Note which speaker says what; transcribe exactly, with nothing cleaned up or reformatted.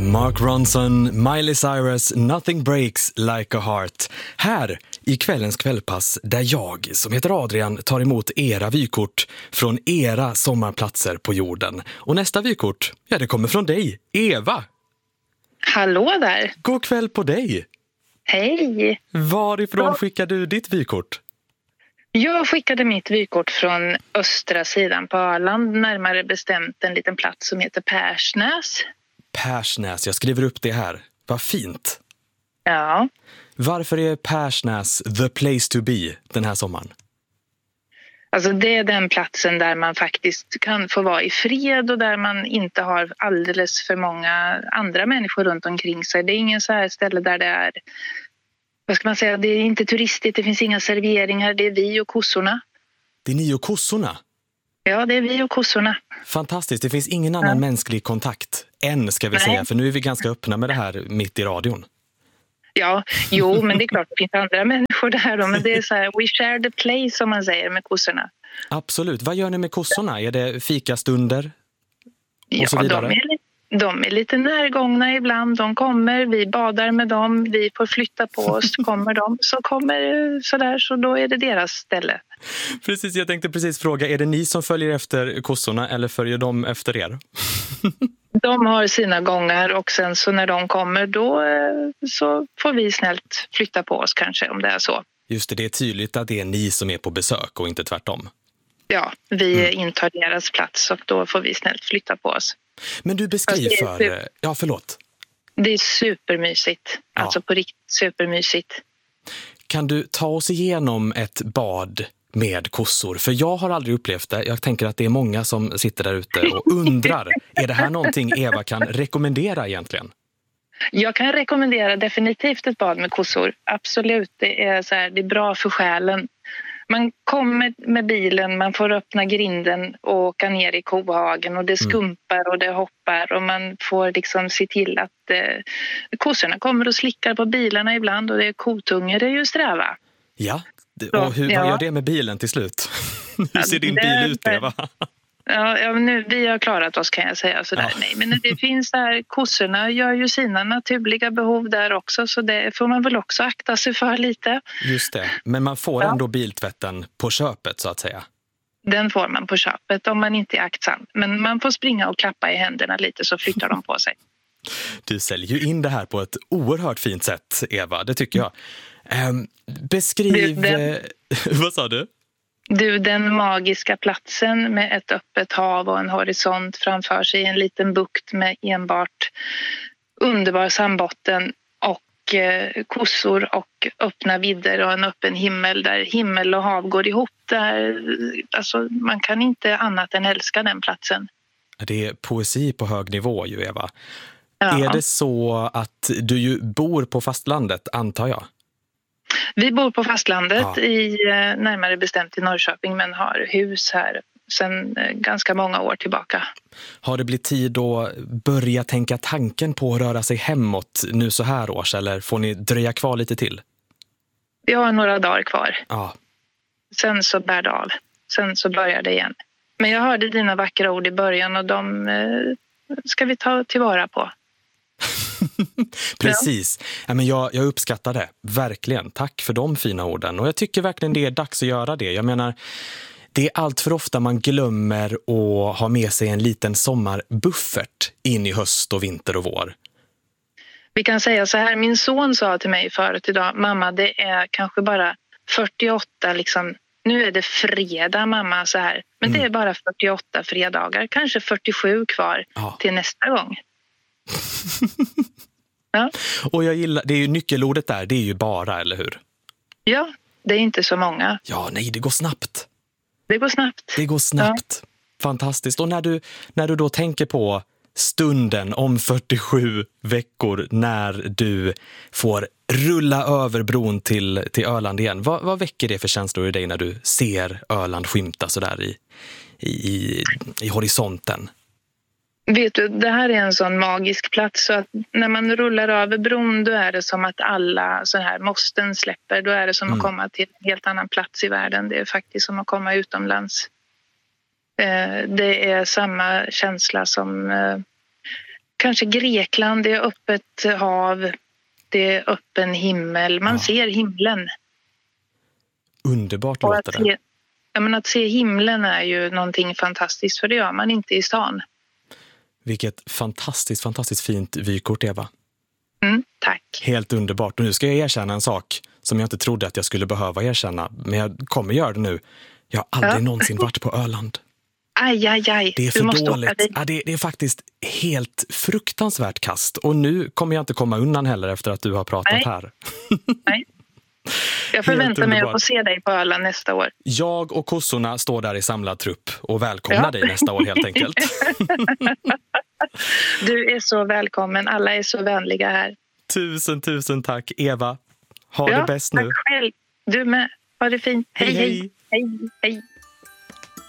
Speaker 1: Mark Ronson, Miley Cyrus, Nothing Breaks Like a Heart. Här i kvällens kvällpass där jag, som heter Adrian, tar emot era vykort från era sommarplatser på jorden. Och nästa vykort, ja det kommer från dig, Eva.
Speaker 2: Hallå där.
Speaker 1: God kväll på dig.
Speaker 2: Hej.
Speaker 1: Varifrån skickar du ditt vykort?
Speaker 2: Jag skickade mitt vykort från östra sidan på Öland, närmare bestämt en liten plats som heter Persnäs.
Speaker 1: Persnäs, jag skriver upp det här. Vad fint.
Speaker 2: Ja.
Speaker 1: Varför är Persnäs the place to be den här sommaren?
Speaker 2: Alltså det är den platsen där man faktiskt kan få vara i fred och där man inte har alldeles för många andra människor runt omkring sig. Det är ingen så här ställe där det är, vad ska man säga, det är inte turistigt, det finns inga serveringar, det är vi och kossorna.
Speaker 1: Det är ni och kossorna?
Speaker 2: Ja, det är vi och kossorna.
Speaker 1: Fantastiskt, det finns ingen annan ja. mänsklig kontakt än, ska vi Nej. säga, för nu är vi ganska öppna med det här mitt i radion.
Speaker 2: Ja, jo, men det är klart det finns andra människor där då, men det är så här, we share the place som man säger med kossorna.
Speaker 1: Absolut, vad gör ni med kossorna? Är det fikastunder och
Speaker 2: ja,
Speaker 1: så vidare?
Speaker 2: De är, de är lite närgångna ibland, de kommer, vi badar med dem, vi får flytta på oss, kommer de, så kommer sådär, så då är det deras ställe.
Speaker 1: Precis, jag tänkte precis fråga, är det ni som följer efter kossorna eller följer de efter er?
Speaker 2: De har sina gångar och sen så när de kommer då så får vi snällt flytta på oss kanske om det är så.
Speaker 1: Just det, det är tydligt att det är ni som är på besök och inte tvärtom.
Speaker 2: Ja, vi
Speaker 1: mm.
Speaker 2: intar deras plats och då får vi snällt flytta på oss.
Speaker 1: Men du beskriver för... Super... Ja, förlåt.
Speaker 2: Det är supermysigt. Ja. Alltså på riktigt supermysigt.
Speaker 1: Kan du ta oss igenom ett bad med kossor? För jag har aldrig upplevt det. Jag tänker att det är många som sitter där ute och undrar. Är det här någonting Eva kan rekommendera egentligen?
Speaker 2: Jag kan rekommendera definitivt ett bad med kossor. Absolut, det är, så här, det är bra för själen. Man kommer med bilen, man får öppna grinden och åka ner i kohagen och det skumpar och det hoppar och man får liksom se till att eh, kossorna kommer och slickar på bilarna ibland och det är kotunger, det är ju sträva.
Speaker 1: Ja, och hur,
Speaker 2: ja.
Speaker 1: vad gör det med bilen till slut? Hur ser din
Speaker 2: det,
Speaker 1: bil ut, Eva?
Speaker 2: Ja, ja nu, vi har klarat oss kan jag säga sådär. Ja. Nej, men det finns där, kossorna gör ju sina naturliga behov där också så det får man väl också akta sig för lite.
Speaker 1: Just det, men man får ja. ändå biltvätten på köpet så att säga.
Speaker 2: Den får man på köpet om man inte är aktsam. Men man får springa och klappa i händerna lite så flyttar de på sig.
Speaker 1: Du säljer ju in det här på ett oerhört fint sätt, Eva, det tycker jag. Um, beskriv... Den... Vad sa du?
Speaker 2: Du, den magiska platsen med ett öppet hav och en horisont framför sig i en liten bukt med enbart underbar sandbotten och eh, kossor och öppna vidder och en öppen himmel där himmel och hav går ihop. Där, alltså, man kan inte annat än älska den platsen.
Speaker 1: Det är poesi på hög nivå ju, Eva.
Speaker 2: Ja.
Speaker 1: Är det så att du ju bor på fastlandet, antar jag?
Speaker 2: Vi bor på fastlandet,
Speaker 1: ja.
Speaker 2: i närmare bestämt i Norrköping, men har hus här sedan ganska många år tillbaka.
Speaker 1: Har det blivit tid att börja tänka tanken på att röra sig hemåt nu så här års, eller får ni dröja kvar lite till?
Speaker 2: Vi har några dagar kvar.
Speaker 1: Ja.
Speaker 2: Sen så bär det av. Sen så börjar det igen. Men jag hörde dina vackra ord i början och de eh, ska vi ta tillvara på.
Speaker 1: Precis. Ja, men jag, jag uppskattar det, verkligen. Tack för de fina orden. Och jag tycker verkligen det är dags att göra det. Jag menar, det är allt för ofta man glömmer att ha med sig en liten sommarbuffert in i höst och vinter och vår.
Speaker 2: Vi kan säga så här, min son sa till mig förut idag, mamma det är kanske bara fyrtioåtta liksom, nu är det fredag mamma så här, men mm. det är bara fyrtioåtta fredagar, kanske fyrtiosju kvar ja. till nästa gång. Ja.
Speaker 1: Och jag gillar, det är ju nyckelordet där, det är ju bara, eller hur?
Speaker 2: Ja, det är inte så många.
Speaker 1: Ja, nej, det går snabbt.
Speaker 2: Det går snabbt.
Speaker 1: Det går snabbt. Ja. Fantastiskt. Och när du, när du då tänker på stunden om fyrtiosju veckor när du får rulla över bron till, till Öland igen, vad, vad väcker det för känslor i dig när du ser Öland skymta så där i, i, i, i horisonten?
Speaker 2: Vet du, det här är en sån magisk plats så att när man rullar över bron då är det som att alla så här måsten släpper. Då är det som mm. att komma till en helt annan plats i världen. Det är faktiskt som att komma utomlands. Eh, det är samma känsla som eh, kanske Grekland, det är öppet hav, det är öppen himmel. Man
Speaker 1: Ja.
Speaker 2: ser himlen.
Speaker 1: Underbart
Speaker 2: Och
Speaker 1: låter
Speaker 2: att
Speaker 1: det.
Speaker 2: se, ja, men att se himlen är ju någonting fantastiskt, för det gör man inte i stan.
Speaker 1: Vilket fantastiskt, fantastiskt fint vykort, Eva.
Speaker 2: Mm, tack.
Speaker 1: Helt underbart. Och nu ska jag erkänna en sak som jag inte trodde att jag skulle behöva erkänna. Men jag kommer göra det nu. Jag har aldrig
Speaker 2: Ja.
Speaker 1: någonsin varit på Öland.
Speaker 2: Aj, aj, aj.
Speaker 1: Det är
Speaker 2: Du
Speaker 1: för
Speaker 2: måste åka
Speaker 1: dåligt.
Speaker 2: dit.
Speaker 1: Ja, det, det är faktiskt helt fruktansvärt kast. Och nu kommer jag inte komma undan heller efter att du har pratat
Speaker 2: Nej.
Speaker 1: här.
Speaker 2: Nej. Jag förväntar mig att få
Speaker 1: underbart.
Speaker 2: se dig på Öland nästa år.
Speaker 1: Jag och kossorna står där i samlad trupp och välkomnar
Speaker 2: Ja.
Speaker 1: dig nästa år helt enkelt.
Speaker 2: Du är så välkommen. Alla är så vänliga här.
Speaker 1: Tusen, tusen tack, Eva. Ha
Speaker 2: Ja,
Speaker 1: det bäst nu.
Speaker 2: Tack själv. Du med. Ha det fint. Hej,
Speaker 1: Hej,
Speaker 2: hej.
Speaker 1: hej.
Speaker 2: Hej, hej.